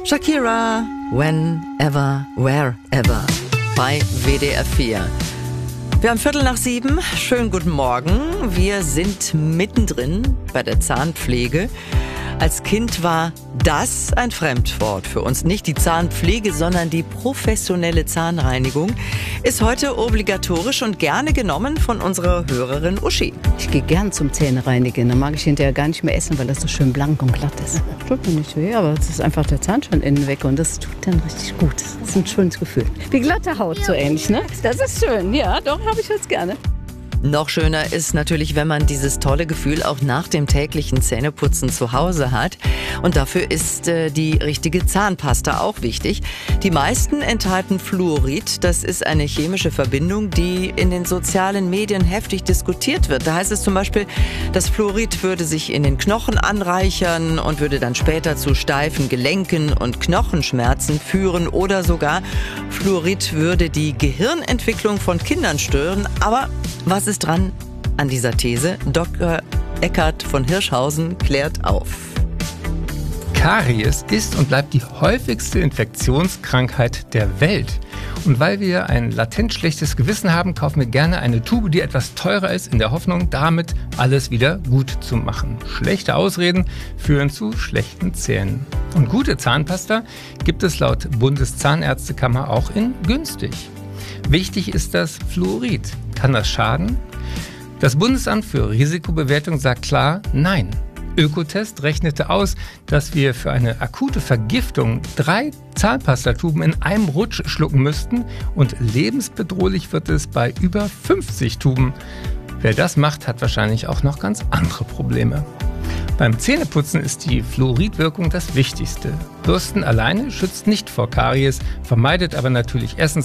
Shakira, Whenever, Wherever bei WDR 4. Wir haben 6:15. Schönen guten Morgen. Wir sind mittendrin bei der Zahnpflege. Als Kind war das ein Fremdwort für uns. Nicht die Zahnpflege, sondern die professionelle Zahnreinigung ist heute obligatorisch und gerne genommen von unserer Hörerin Uschi. Ich gehe gern zum Zähnereinigen. Dann mag ich hinterher gar nicht mehr essen, weil das so schön blank und glatt ist. Tut mir nicht weh, aber es ist einfach der Zahnstein innen weg und das tut dann richtig gut. Das ist ein schönes Gefühl. Wie glatte Haut so ähnlich, ne? Das ist schön. Ja, doch, habe ich jetzt gerne. Noch schöner ist natürlich, wenn man dieses tolle Gefühl auch nach dem täglichen Zähneputzen zu Hause hat. Und dafür ist die richtige Zahnpasta auch wichtig. Die meisten enthalten Fluorid. Das ist eine chemische Verbindung, die in den sozialen Medien heftig diskutiert wird. Da heißt es zum Beispiel, das Fluorid würde sich in den Knochen anreichern und würde dann später zu steifen Gelenken und Knochenschmerzen führen. Oder sogar Fluorid würde die Gehirnentwicklung von Kindern stören. Aber was ist dran an dieser These? Dr. Eckhard von Hirschhausen klärt auf. Karies ist und bleibt die häufigste Infektionskrankheit der Welt. Und weil wir ein latent schlechtes Gewissen haben, kaufen wir gerne eine Tube, die etwas teurer ist, in der Hoffnung, damit alles wieder gut zu machen. Schlechte Ausreden führen zu schlechten Zähnen. Und gute Zahnpasta gibt es laut Bundeszahnärztekammer auch in günstig. Wichtig ist das Fluorid. Kann das schaden? Das Bundesamt für Risikobewertung sagt klar, nein. Ökotest rechnete aus, dass wir für eine akute Vergiftung 3 Zahnpastatuben in einem Rutsch schlucken müssten und lebensbedrohlich wird es bei über 50 Tuben. Wer das macht, hat wahrscheinlich auch noch ganz andere Probleme. Beim Zähneputzen ist die Fluoridwirkung das Wichtigste. Bürsten alleine schützt nicht vor Karies, vermeidet aber natürlich